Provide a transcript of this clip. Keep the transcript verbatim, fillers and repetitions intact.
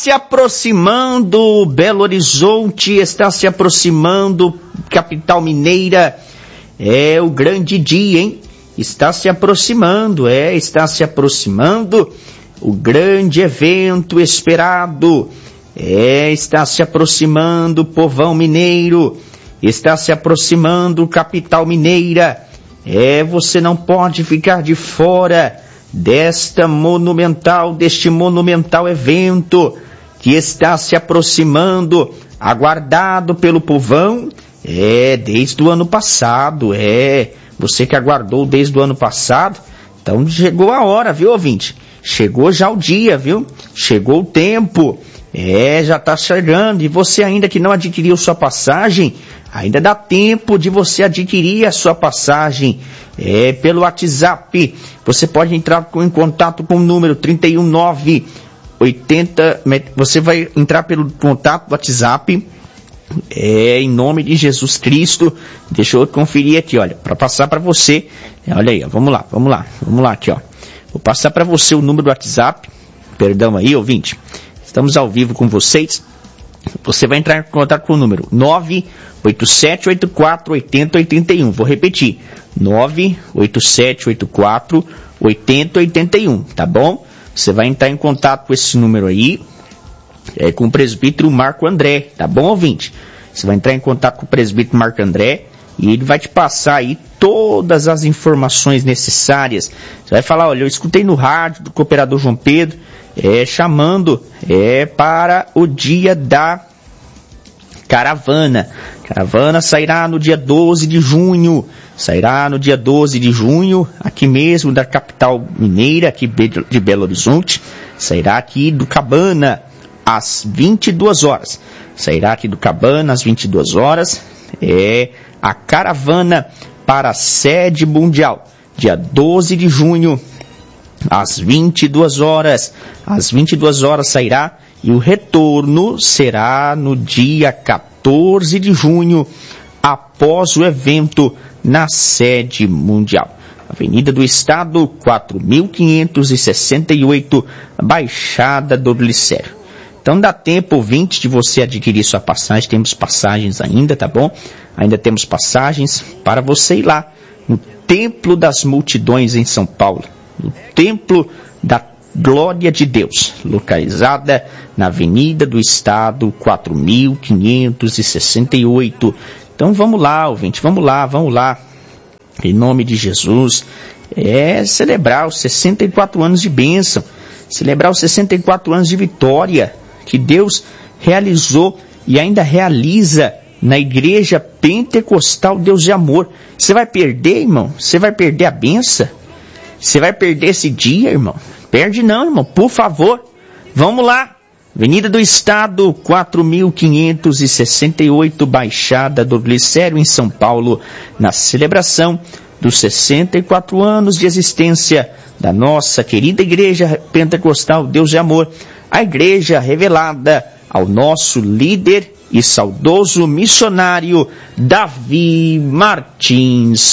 se aproximando Belo Horizonte, está se aproximando capital mineira. É o grande dia, hein? Está se aproximando, é, está se aproximando o grande evento esperado. É, está se aproximando povão mineiro, está se aproximando capital mineira. É, você não pode ficar de fora desta monumental, deste monumental evento que está se aproximando, aguardado pelo povão, é, desde o ano passado, é, você que aguardou desde o ano passado, então chegou a hora, viu, ouvinte? Chegou já o dia, viu? Chegou o tempo, é, já está chegando, e você ainda que não adquiriu sua passagem, ainda dá tempo de você adquirir a sua passagem, é, pelo WhatsApp. Você pode entrar em contato com o número trinta e um nove oitenta, você vai entrar pelo contato do WhatsApp, é, em nome de Jesus Cristo. Deixa eu conferir aqui, olha, para passar para você, olha aí, ó, vamos lá, vamos lá, vamos lá aqui, ó. Vou passar para você o número do WhatsApp, perdão aí, ouvinte, estamos ao vivo com vocês. Você vai entrar em contato com o número nove oito sete oito quatro oito zero oito um. Vou repetir, nove oito sete oito quatro oito zero oito um, tá bom? Você vai entrar em contato com esse número aí, é, com o presbítero Marco André, tá bom, ouvinte? Você vai entrar em contato com o presbítero Marco André e ele vai te passar aí todas as informações necessárias. Você vai falar, olha, eu escutei no rádio do cooperador João Pedro, é, chamando é, para o dia da caravana. Caravana sairá no dia doze de junho, sairá no dia doze de junho, aqui mesmo da capital mineira, aqui de Belo Horizonte, sairá aqui do Cabana às vinte e duas horas, sairá aqui do Cabana às vinte e duas horas, é a caravana para a sede mundial, dia doze de junho, às vinte e duas horas, às vinte e duas horas sairá, e o retorno será no dia quatorze de junho, após o evento na sede mundial. Avenida do Estado, quatro mil quinhentos e sessenta e oito, Baixada do Glicério. Então dá tempo, ouvinte, de você adquirir sua passagem. Temos passagens ainda, tá bom? Ainda temos passagens para você ir lá no Templo das Multidões em São Paulo, no Templo da Glória de Deus, localizada na Avenida do Estado, quatro mil quinhentos e sessenta e oito. Então vamos lá, ouvinte, vamos lá, vamos lá, em nome de Jesus, é celebrar os sessenta e quatro anos de bênção, celebrar os sessenta e quatro anos de vitória que Deus realizou e ainda realiza na Igreja Pentecostal Deus de Amor. Você vai perder, irmão? Você vai perder a bênção? Você vai perder esse dia, irmão? Perde não, irmão, por favor. Vamos lá. Avenida do Estado, quatro mil quinhentos e sessenta e oito, Baixada do Glicério, em São Paulo, na celebração dos sessenta e quatro anos de existência da nossa querida Igreja Pentecostal Deus de Amor, a igreja revelada ao nosso líder e saudoso missionário Davi Martins